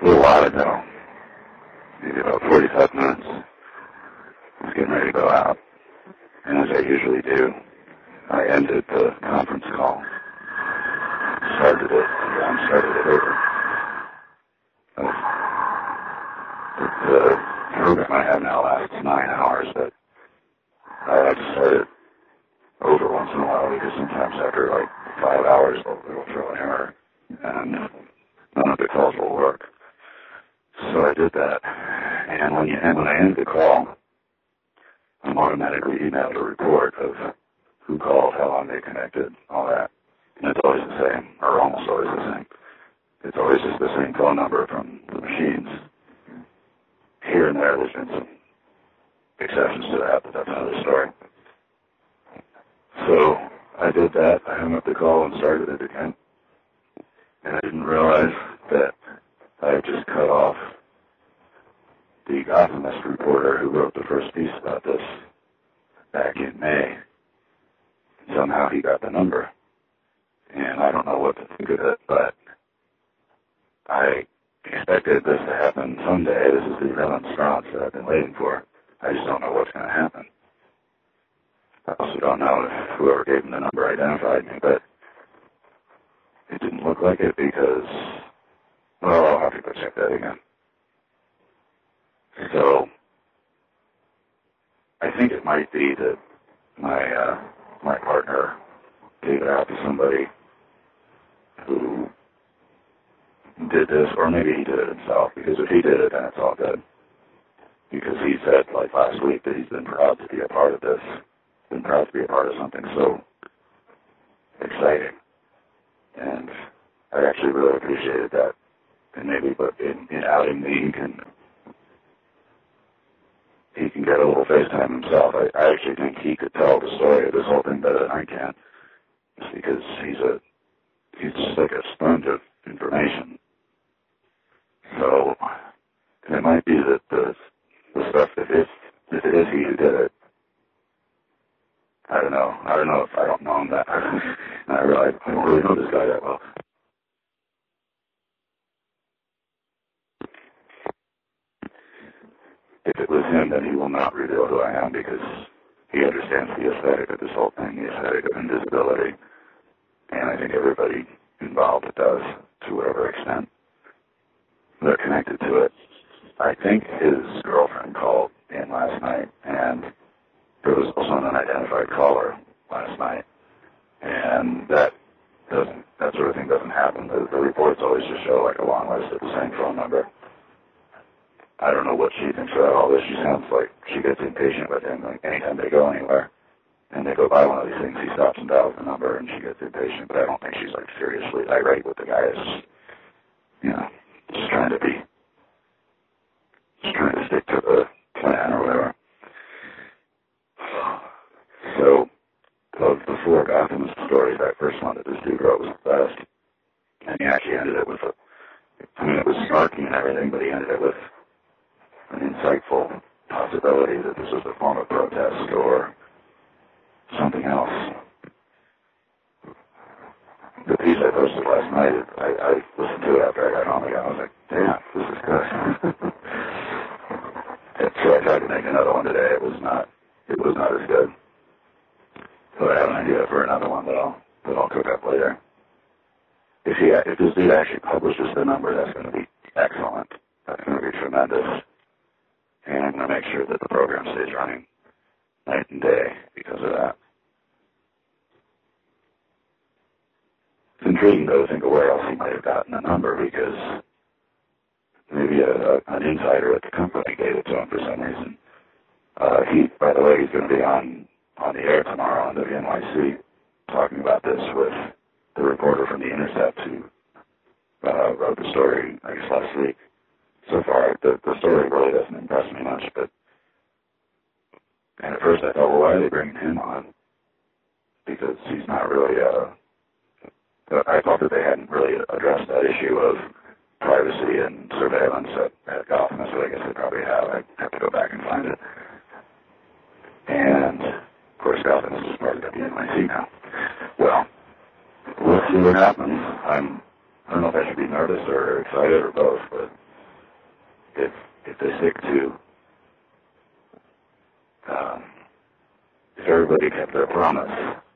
A little while ago, maybe about 45 minutes, I was getting ready to go out, and as I usually do, I ended the conference call, started it, and started it over. The program I have now lasts 9 hours, but I like to start it over once in a while because sometimes after like 5 hours it'll throw an error and none of the calls will work. So I did that, and when I ended the call, I'm automatically emailed a report of who called, how long they connected, all that. And it's always the same, or almost always the same. It's always just the same phone number from the machines. Here and there's been some exceptions to that, but that's another story. So I did that. I hung up the call and started it again. And I didn't realize that I had just cut off the Gothamist reporter who wrote the first piece about this back in May. Somehow he got the number. And I don't know what to think of it, but I expected this to happen someday. This is the remonstrance that I've been waiting for. I just don't know what's going to happen. I also don't know if whoever gave him the number identified me, but it didn't look like it because, well, I'll have to go check that again. So I think it might be that my partner gave it out to somebody who did this, or maybe he did it himself, because if he did it, then it's all good. Because he said, like last week, that he's been proud to be a part of this, been proud to be a part of something so exciting. And I actually really appreciated that. And maybe, but in outing me, he can get a little FaceTime himself. I actually think he could tell the story of this whole thing better than I can, just because he's just like a sponge of information. So it might be that the stuff, if it is he who did it, I don't know if I don't know him that. And I realize I don't really know this guy that well. If it was him, then he will not reveal who I am because he understands the aesthetic of this whole thing, the aesthetic of invisibility. And I think everybody involved does, to whatever extent they're connected to it. I think his girlfriend called in last night, and there was also an unidentified caller last night. And that sort of thing doesn't happen. The reports always just show like a long list of the same phone number. I don't know what she thinks about all this. She sounds like she gets impatient with him. Like anytime they go anywhere and they go by one of these things, he stops and dials the number and she gets impatient. But I don't think she's like seriously irate with the guy. It's just, just trying to stick to the plan or whatever. So of the 4 Gothamist stories, that first one that this dude wrote was the best. And he actually ended it with it was snarky and everything, but he ended it with an insightful possibility that this was a form of protest or something else. The piece I posted last night, I listened to it after I got home again. I was like, damn, this is good. And so I tried to make another one today. It was not as good. So I have an idea for another one that I'll cook up later. If this dude actually publishes the number, that's going to be excellent. That's going to be tremendous. And I'm going to make sure that the program stays running night and day because of that. It's intriguing, though, to think of where else he might have gotten the number, because maybe an insider at the company gave it to him for some reason. By the way, he's going to be on the air tomorrow on WNYC talking about this with the reporter from The Intercept who wrote the story, I guess, last week. So far, the story really doesn't impress me much, and at first I thought, well, why are they bringing him on? Because he's not really, I thought that they hadn't really addressed that issue of privacy and surveillance at Gotham, so I guess they probably have. I have to go back and find it. And, of course, Gotham is just part of WNYC now. Well, we'll see what happens. I don't know if I should be nervous or excited or both, but if they stick to, if everybody kept their promise